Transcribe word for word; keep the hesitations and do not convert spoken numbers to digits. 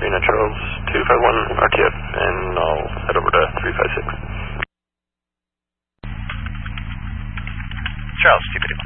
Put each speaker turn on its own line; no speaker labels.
Reno Charles two five one R T F, and I'll head over to three five six.
Charles two fifty-one.